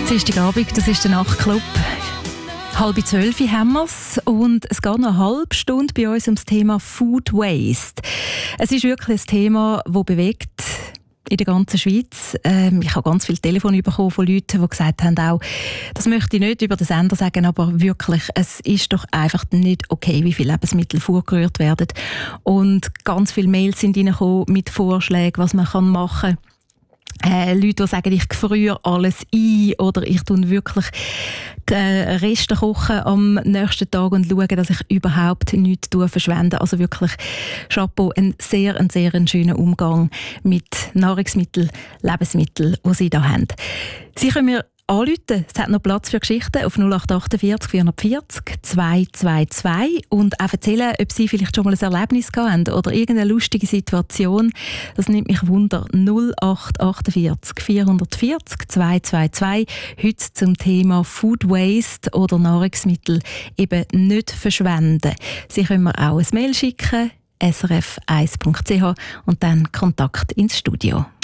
Dienstagabend, das ist der Nachtclub. 11:30 haben wir es und es geht noch eine halbe Stunde bei uns um das Thema Food Waste. Es ist wirklich ein Thema, das bewegt in der ganzen Schweiz. Ich habe ganz viele Telefone bekommen von Leuten, die gesagt haben, auch, das möchte ich nicht über den Sender sagen, aber wirklich, es ist doch einfach nicht okay, wie viele Lebensmittel vorgerührt werden. Und ganz viele Mails sind reingekommen mit Vorschlägen, was man machen kann. Leute, die sagen, ich gefriere alles ein oder ich tue wirklich Reste kochen am nächsten Tag und schaue, dass ich überhaupt nichts verschwende. Also wirklich Chapeau, ein sehr schöner Umgang mit Nahrungsmitteln, Lebensmitteln, die Sie da haben. Sie können mir anrufen. Es hat noch Platz für Geschichten auf 0848 440 222 und auch erzählen, ob Sie vielleicht schon mal ein Erlebnis hatten oder irgendeine lustige Situation. Das nimmt mich Wunder. 0848 440 222. Heute zum Thema Food Waste oder Nahrungsmittel eben nicht verschwenden. Sie können mir auch ein Mail schicken, srf1.ch und dann Kontakt ins Studio.